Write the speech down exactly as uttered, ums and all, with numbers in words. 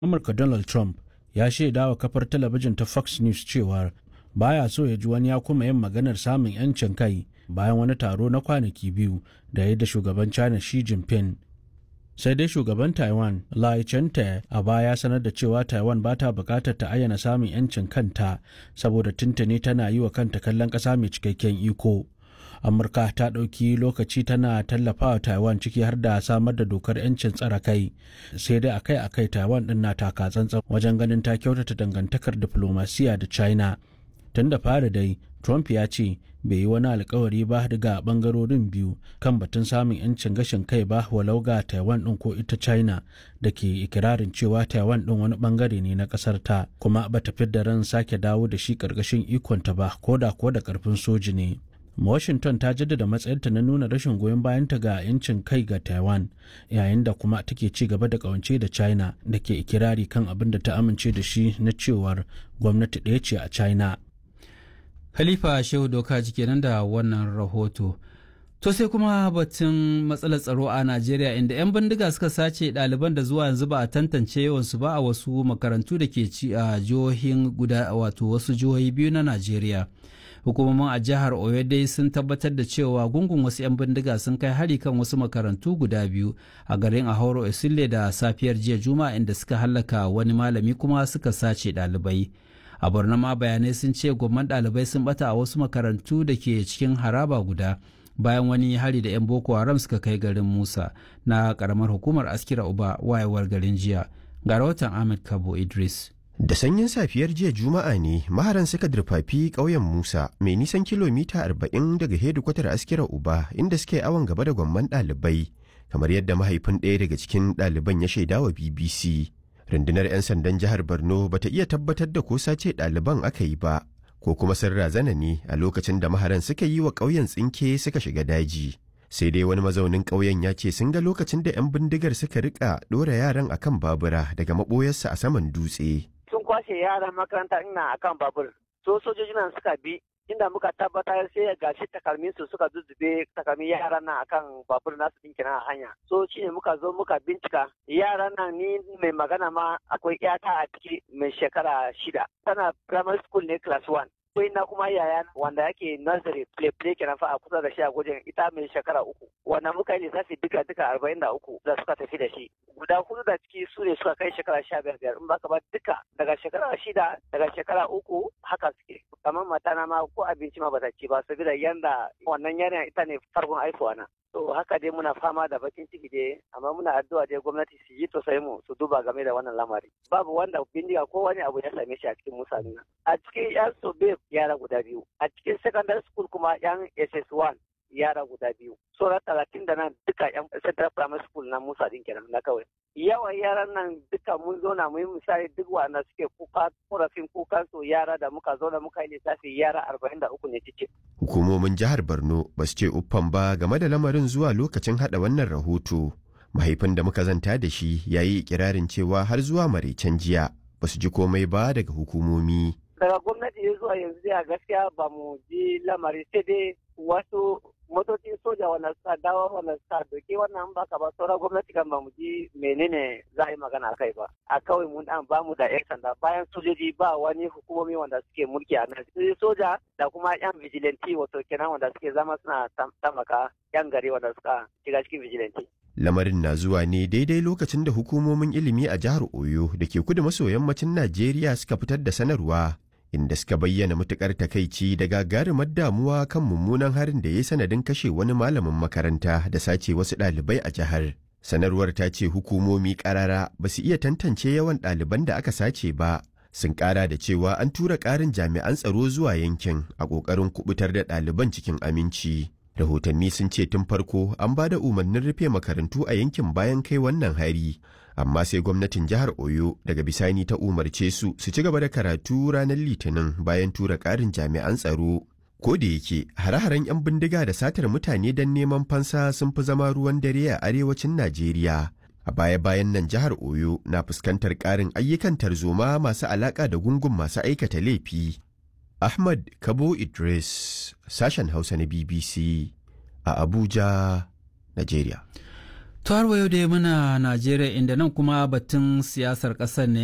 Amurka Donald Trump ya shaida wa kafar talabijin ta Fox News cewa baya so ya ji wani ya kuma yin maganar samun 'yancin kai bayan wani taro na kwanaki biyu da ya da shugaban China Xi Jinping. Sai dai shugaban Taiwan Lai Ching-te a baya sanar da cewa Taiwan ba ta bukatar ta ayyana samun 'yancin kanta saboda tuntuni tana yi wa kanta kallon ƙasa mai cikakken iko. Amurka ta ɗauki lokaci tana tallafawa Taiwan ciki har da samar da dokar 'yancin tsare kai, sai dai akai-akai Taiwan ɗin na taka tsantsan wajen ganin ta kyautata dangantakar diflomasiya da China. Tun da fari dai, Trump ya ce bai yi wani alkawari ba daga ɓangarorin biyu kan batun samun 'yancin gashin kai ba walau ga Taiwan ɗin ko ita China da ke ikirarin cewa Taiwan ɗin wani ɓangare ne na ƙasar ta, kuma ba ta fidda ran sake dawo da shi ƙarƙashin ikonta ba ko da ko da ƙarfin soji ne. Washington ta jaddada matsayarta na nuna rashin goyon bayanta ga 'yancin kai ga Taiwan, yayin da kuma take ci gaba da kawance da China da ke ikirari kan abin da ta amince da shi na cewar gwamnati ɗaya ce a China. Khalifa Shehu Doka kenan da wannan rahoto. To sai kuma batun matsalar tsaro a Najeriya inda 'yan bindiga suka sace ɗaliban da zuwa yanzu ba a tantance yawansu ba a wasu makarantu da ke ci a jihohin guda wato wasu jihohi biyu na Najeriya. Hukumomin a jihar Oyo dai sun tabbatar da cewa gungun wasu 'yan bindiga sun kai hari kan wasu makarantu guda biyu a garin Ahoro Esile da safiyar jiya Juma'a inda suka hallaka wani malami kuma suka sace ɗalibai. A Borno ma bayanai sun ce gwamman ɗalibai sun bata a wasu makarantu da ke cikin haraba guda bayan wani hari da 'yan Boko Haram suka kai garin Musa na karamar hukumar Askira Uba wayewar garin jiya. Ga rahoton Ahmed Kabo Idris. Da sanyin safiyar jiya Juma'a ne maharan suka durfafi ƙauyen Musa mai nisan kilomita arba'in daga hedikwatar Askira Uba inda suke awon gaba da gwamman ɗalibai kamar yadda mahaifin ɗaya daga cikin ɗaliban ya shaidawa B B C. Rundunar 'yan sandan jihar Borno bata iya tabbatar da ko sace ɗaliban aka yi ba ko kuma sun razana ne a lokacin da maharan suka yi wa ƙauyen tsinke suka shiga daji. Sai dai wani mazaunin ƙauyen ya ce sun ga lokacin da 'yan bindigar suka rika ɗora yaran akan babura daga maɓoyarsa a saman dutse. Sun kwashe yaran makaranta ina akan babur. So sojoji nan suka bi inda muka tabbatar sai gashi takalmin su suka zuzzube takalmin yaran nan akan babur nasu din kenan a hanya. So shine muka zo muka bincika yaran nan ni mai magana ma akwai yata a ciki mai shekara shida. Tana primary school ne class one. Akwai na kuma yaya wanda yake nursery play play kenan fa a kusa da shi a gwajin ita mai shekara uku. Wanda muka yi lissafi duka duka arba'in da uku da suka tafi da shi. Guda hudu da ciki su ne suka kai shekara sha biyar biyar in baka ba duka daga shekara shida daga shekara uku haka suke. Kamar matana ma ko abinci ma bata ci ba saboda yanda wannan yanayin ita ne farkon haifuwa na. To haka dai muna fama da bakin ciki dai amma muna addu'a dai gwamnati su yi tosai mu su duba game da wannan lamari. Babu wanda bindiga ko wani abu ya same shi a cikin mutane. A cikin yan sobe yara guda biyu. A cikin secondary school kuma yan S S one yara guda biyu. Sauran talatin da nan duka yan central primary school na Musa din kenan na kawai. Yawan yaran nan duka mun zauna mu yi misali duk wanda suke kuka korafin kukan su yara da muka zauna muka yi lissafi yara arba'in da uku ne cikin. Hukumomin jihar Borno ba su ce uffan ba game da lamarin zuwa lokacin hada wannan rahoto. Mahaifin da muka zanta da shi ya yi ikirarin cewa har zuwa maraicen jiya ba su ji komai ba daga hukumomi. Daga gwamnati ya zuwa yanzu a gaskiya ba mu ji lamari sai dai wasu motocin soja wanda suka dawo wanda suka doke wannan baka ba sauran gwamnati kan ba mu ji menene za a yi magana a kai ba. A kawai mun dan ba mu da 'yan sanda bayan sojoji ba wani hukumomi wanda suke mulki a nan. Soja da kuma 'yan vigilante wato kenan wanda suke zama suna tamaka 'yan gari wanda suka shiga cikin vigilante. Lamarin na zuwa ne daidai lokacin da hukumomin ilimi a jihar Oyo da ke kudu maso yammacin Najeriya suka fitar da sanarwa inda suka bayyana matukar takaici da gagarumar damuwa kan mummunan harin da ya yi sanadin kashe wani malamin makaranta da sace wasu ɗalibai a jihar. Sanarwar ta ce hukumomi ƙarara ba su iya tantance yawan ɗaliban da aka sace ba. Sun ƙara da cewa an tura ƙarin jami'an tsaro zuwa yankin a ƙoƙarin kubutar da ɗaliban cikin aminci. Rahotanni sun ce tun farko an ba da umarnin rufe makarantu a yankin bayan kai wannan hari. Amma sai gwamnatin jihar Oyo daga bisani ta umarce su su ci gaba da karatu ranar Litinin bayan tura ƙarin jami'an tsaro. Ko da yake hare-haren 'yan bindiga da satar mutane don neman fansa sun fi zama ruwan dare a arewacin Najeriya. A baya-bayan nan jihar Oyo na fuskantar ƙarin ayyukan tarzoma masu alaƙa da gungun masu aikata laifi. Ahmad Kabo Idris, sashen Hausa na B B C a Abuja, Najeriya. To har yau dai muna Najeriya inda nan kuma batun siyasar ƙasar ne